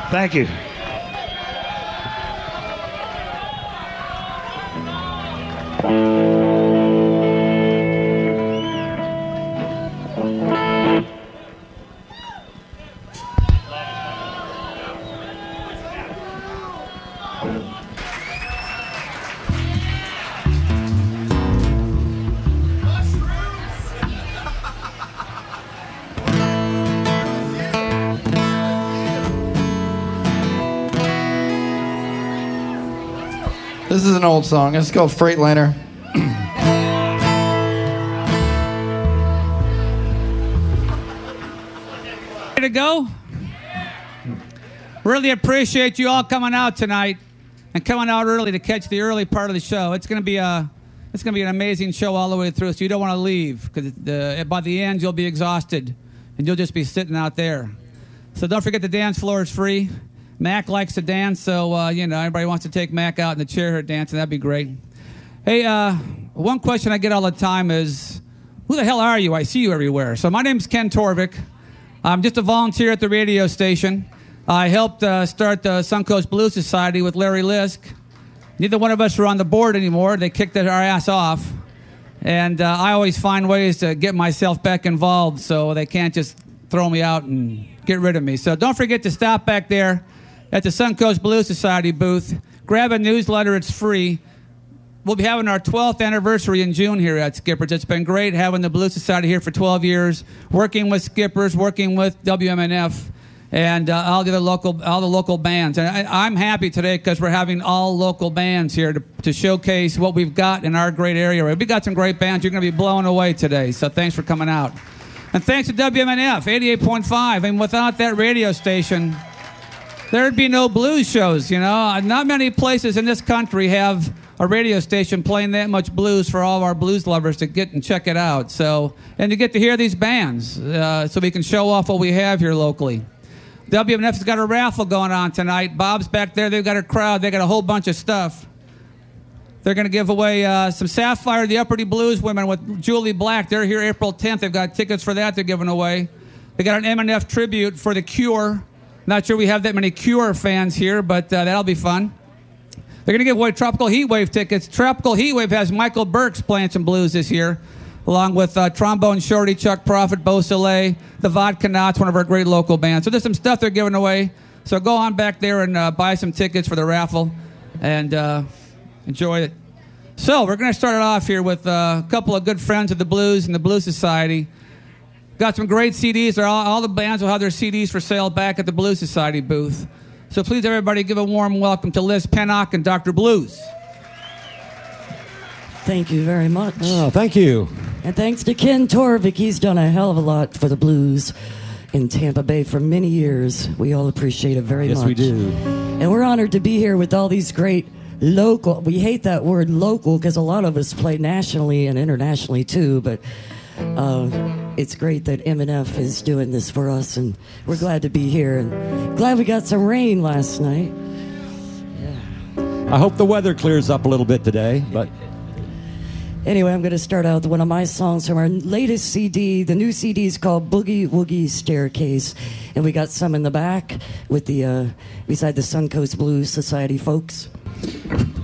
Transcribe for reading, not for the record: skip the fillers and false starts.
Thank you. This is an old song. It's called Freightliner. Ready to go? Really appreciate you all coming out tonight and coming out early to catch the early part of the show. It's going to be an amazing show all the way through, so you don't want to leave because by the end you'll be exhausted and you'll just be sitting out there. So don't forget the dance floor is free. Mac likes to dance, so, everybody wants to take Mac out in the chair here dancing. That'd be great. Hey, one question I get all the time is, who the hell are you? I see you everywhere. So my name's Ken Torvik. I'm just a volunteer at the radio station. I helped start the Suncoast Blues Society with Larry Lisk. Neither one of us are on the board anymore. They kicked our ass off. And I always find ways to get myself back involved so they can't just throw me out and get rid of me. So don't forget to stop back there at the Suncoast Blues Society booth. Grab a newsletter. It's free. We'll be having our 12th anniversary in June here at Skippers. It's been great having the Blues Society here for 12 years, working with Skippers, working with WMNF, and all the local bands. And I'm happy today because we're having all local bands here to showcase what we've got in our great area. We've got some great bands. You're going to be blown away today, so thanks for coming out. And thanks to WMNF, 88.5. And without that radio station, there'd be no blues shows, Not many places in this country have a radio station playing that much blues for all of our blues lovers to get and check it out. So, and to get to hear these bands so we can show off what we have here locally. WMNF's got a raffle going on tonight. Bob's back there. They've got a crowd. They got a whole bunch of stuff. They're going to give away some Sapphire, the Upperty Blues Women with Julie Black. They're here April 10th. They've got tickets for that they're giving away. They got an M&F tribute for The Cure. Not sure we have that many Cure fans here, but that'll be fun. They're going to give away Tropical Heatwave tickets. Tropical Heatwave has Michael Burks playing some blues this year, along with Trombone Shorty, Chuck Prophet, Beau Soleil, the Vodka Knots, one of our great local bands. So there's some stuff they're giving away. So go on back there and buy some tickets for the raffle and enjoy it. So we're going to start it off here with a couple of good friends of the blues and the Blues Society. Got some great CDs. All the bands will have their CDs for sale back at the Blues Society booth. So please, everybody, give a warm welcome to Liz Pennock and Dr. Blues. Thank you very much. Oh, thank you. And thanks to Ken Torvik. He's done a hell of a lot for the blues in Tampa Bay for many years. We all appreciate it very much. Yes, we do. And we're honored to be here with all these great local. We hate that word local because a lot of us play nationally and internationally too, but it's great that MNF is doing this for us, and we're glad to be here, and glad we got some rain last night. I hope the weather clears up a little bit today, but anyway, I'm going to start out with one of my songs from our latest CD. The new CD is called Boogie Woogie Staircase, and we got some in the back with the beside the Suncoast Blues Society folks.